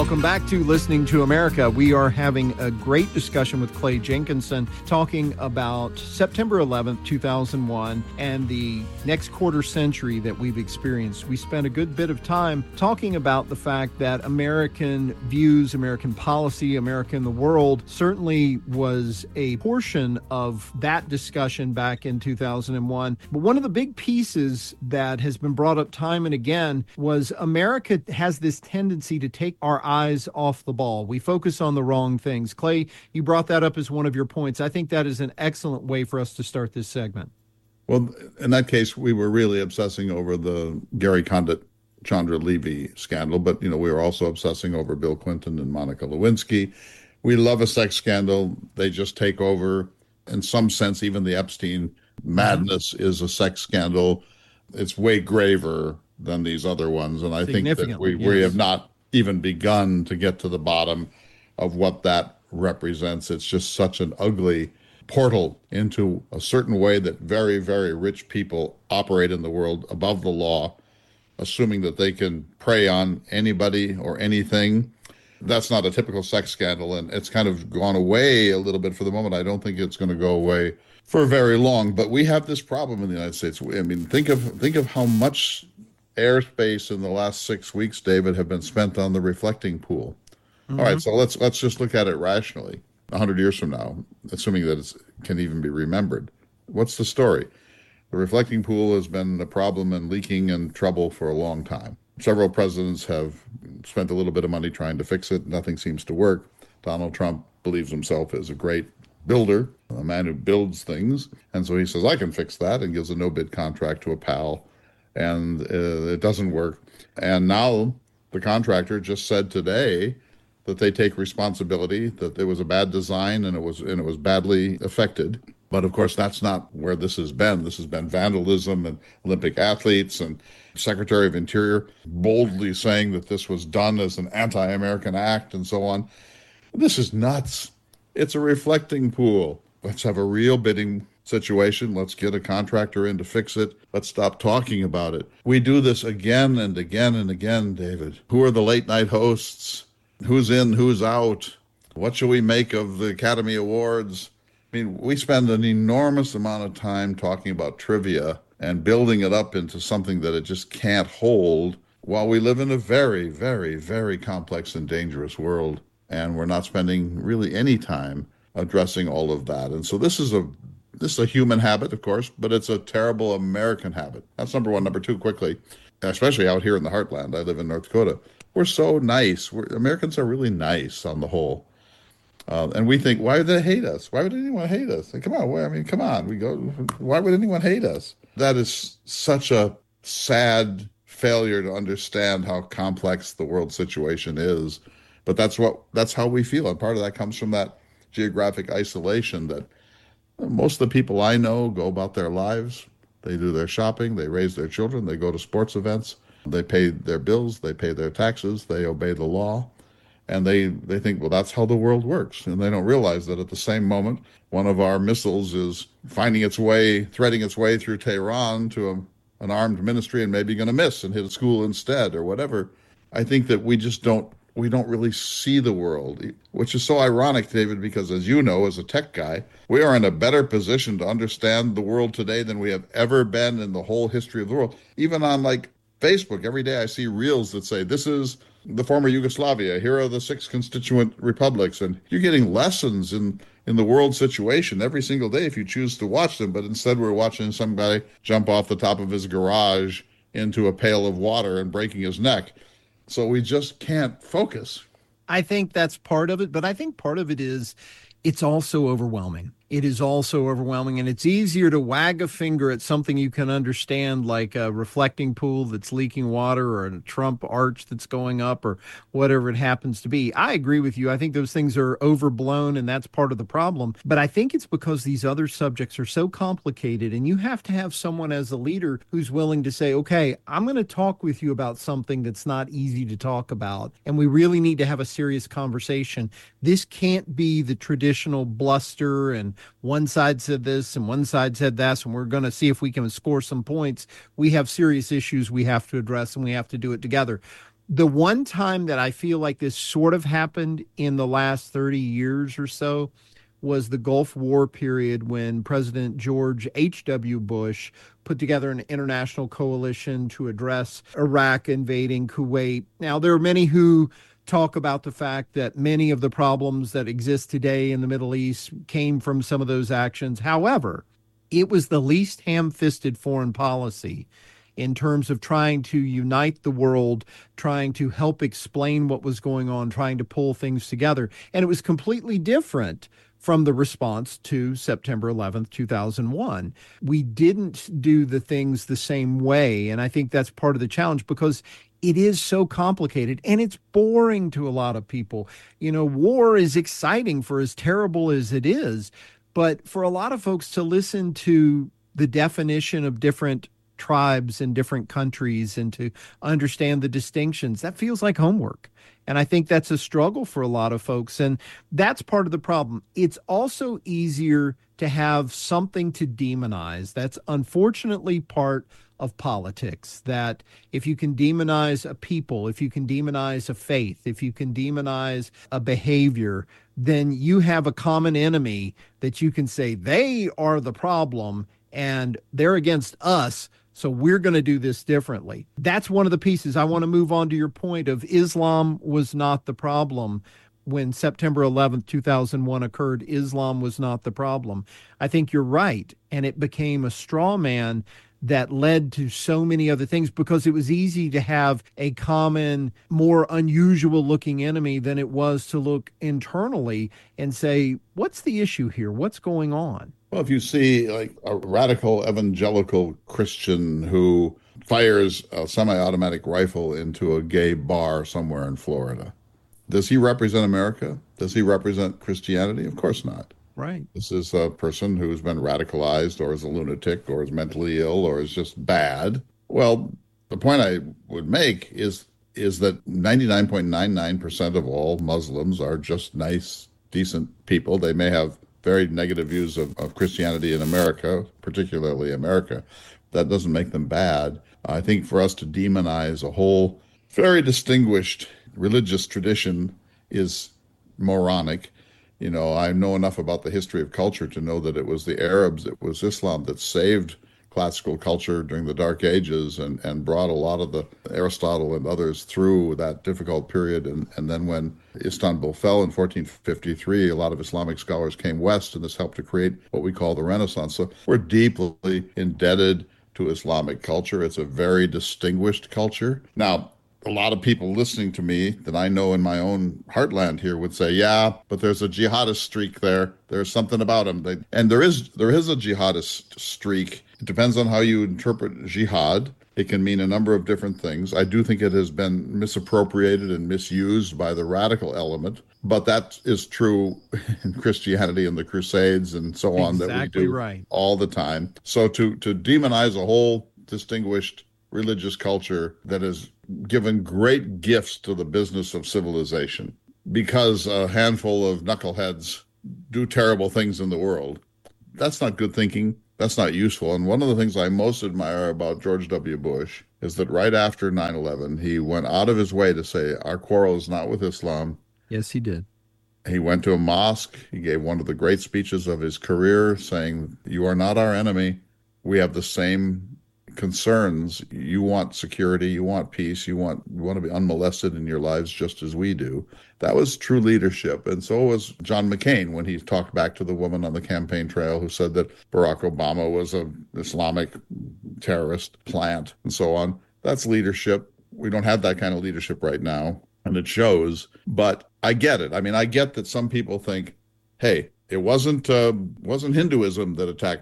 Welcome back to Listening to America. We are having a great discussion with Clay Jenkinson talking about September 11th, 2001 and the next quarter century that we've experienced. We spent a good bit of time talking about the fact that American views, American policy, America in the world certainly was a portion of that discussion back in 2001. But one of the big pieces that has been brought up time and again was America has this tendency to take our eyes off the ball. We focus on the wrong things. Clay, you brought that up as one of your points. I think that is an excellent way for us to start this segment. Well, in that case, we were really obsessing over the Gary Condit, Chandra Levy scandal, but, we were also obsessing over Bill Clinton and Monica Lewinsky. We love a sex scandal. They just take over. In some sense, even the Epstein madness is a sex scandal. It's way graver than these other ones. And I think that we have not even begun to get to the bottom of what that represents. It's just such an ugly portal into a certain way that very, very rich people operate in the world above the law, assuming that they can prey on anybody or anything. That's not a typical sex scandal, and it's kind of gone away a little bit for the moment. I don't think it's going to go away for very long, but we have this problem in the United States. I mean, think of how much airspace in the last 6 weeks, David, have been spent on the reflecting pool. All right, so let's just look at it rationally. 100 years from now, assuming that it can even be remembered, what's the story? The reflecting pool has been a problem and leaking and trouble for a long time. Several presidents have spent a little bit of money trying to fix it. Nothing seems to work. Donald Trump believes himself as a great builder, a man who builds things. And so he says, I can fix that, and gives a no-bid contract to a pal. And it doesn't work. And now the contractor just said today that they take responsibility, that there was a bad design and it was badly affected. But of course, that's not where this has been. This has been vandalism and Olympic athletes and Secretary of Interior boldly saying that this was done as an anti-American act and so on. This is nuts. It's a reflecting pool. Let's have a real bidding situation. Let's get a contractor in to fix it. Let's stop talking about it. We do this again and again and again, David. Who are the late night hosts? Who's in, who's out? What shall we make of the Academy Awards? I mean, we spend an enormous amount of time talking about trivia and building it up into something that it just can't hold while we live in a very, very, very complex and dangerous world. And we're not spending really any time addressing all of that. And so this is a human habit, of course, but it's a terrible American habit. That's number one. Number two, quickly, especially out here in the heartland. I live in North Dakota. We're so nice. Americans are really nice on the whole. And we think, why would they hate us? Why would anyone hate us? Come on. Come on. Why would anyone hate us? That is such a sad failure to understand how complex the world situation is. But that's how we feel. And part of that comes from that geographic isolation that most of the people I know go about their lives. They do their shopping, they raise their children, they go to sports events, they pay their bills, they pay their taxes, they obey the law. And they think, well, that's how the world works. And they don't realize that at the same moment, one of our missiles is threading its way through Tehran to an armed ministry and maybe going to miss and hit a school instead or whatever. I think that we don't really see the world, which is so ironic, David, because as you know, as a tech guy, we are in a better position to understand the world today than we have ever been in the whole history of the world. Even on Facebook, every day I see reels that say, this is the former Yugoslavia, here are the 6 constituent republics. And you're getting lessons in the world situation every single day if you choose to watch them. But instead we're watching some guy jump off the top of his garage into a pail of water and breaking his neck. So we just can't focus. I think that's part of it, but I think part of it is it's also overwhelming. It is also overwhelming, and it's easier to wag a finger at something you can understand, like a reflecting pool that's leaking water or a Trump arch that's going up or whatever it happens to be. I agree with you. I think those things are overblown, and that's part of the problem. But I think it's because these other subjects are so complicated, and you have to have someone as a leader who's willing to say, okay, I'm going to talk with you about something that's not easy to talk about, and we really need to have a serious conversation. This can't be the traditional bluster and one side said this and one side said that, and we're going to see if we can score some points. We have serious issues we have to address, and we have to do it together. The one time that I feel like this sort of happened in the last 30 years or so was the Gulf War period when President George H.W. Bush put together an international coalition to address Iraq invading Kuwait. Now, there are many who talk about the fact that many of the problems that exist today in the Middle East came from some of those actions. However, it was the least ham-fisted foreign policy in terms of trying to unite the world, trying to help explain what was going on, trying to pull things together. And it was completely different from the response to September 11th, 2001. We didn't do the things the same way. And I think that's part of the challenge because it is so complicated and it's boring to a lot of people. You know, war is exciting for as terrible as it is, but for a lot of folks to listen to the definition of different tribes in different countries and to understand the distinctions, that feels like homework. And I think that's a struggle for a lot of folks. And that's part of the problem. It's also easier to have something to demonize. That's unfortunately part of politics, that if you can demonize a people, if you can demonize a faith, if you can demonize a behavior, then you have a common enemy that you can say they are the problem and they're against us. So we're going to do this differently. That's one of the pieces. I want to move on to your point of Islam was not the problem. When September 11th, 2001 occurred, Islam was not the problem. I think you're right. And it became a straw man that led to so many other things because it was easy to have a common, more unusual looking enemy than it was to look internally and say, what's the issue here? What's going on? Well, if you see like a radical evangelical Christian who fires a semi-automatic rifle into a gay bar somewhere in Florida, does he represent America? Does he represent Christianity? Of course not. Right. This is a person who's been radicalized or is a lunatic or is mentally ill or is just bad. Well, the point I would make is that 99.99% of all Muslims are just nice, decent people. They may have very negative views of Christianity in America, particularly America. That doesn't make them bad. I think for us to demonize a whole very distinguished religious tradition is moronic. You know, I know enough about the history of culture to know that it was the Arabs, it was Islam that saved classical culture during the Dark Ages and brought a lot of the Aristotle and others through that difficult period. And then when Istanbul fell in 1453, a lot of Islamic scholars came west, and this helped to create what we call the Renaissance. So we're deeply indebted to Islamic culture. It's a very distinguished culture. Now, a lot of people listening to me that I know in my own heartland here would say, yeah, but there's a jihadist streak there. There's something about them. And there is a jihadist streak. It depends on how you interpret jihad. It can mean a number of different things. I do think it has been misappropriated and misused by the radical element, but that is true in Christianity and the Crusades and so on that we do right. all the time. So to demonize a whole distinguished religious culture that has given great gifts to the business of civilization because a handful of knuckleheads do terrible things in the world, that's not good thinking. That's not useful. And one of the things I most admire about George W. Bush is that right after 9/11, he went out of his way to say, our quarrel is not with Islam. Yes, he did. He went to a mosque. He gave one of the great speeches of his career saying, you are not our enemy. We have the same concerns. You want security, you want peace, you want to be unmolested in your lives just as we do. That was true leadership. And so was John McCain when he talked back to the woman on the campaign trail who said that Barack Obama was an Islamic terrorist plant and so on. That's leadership. We don't have that kind of leadership right now, and it shows. But I get it. I mean, I get that some people think, hey, it wasn't Hinduism that attacked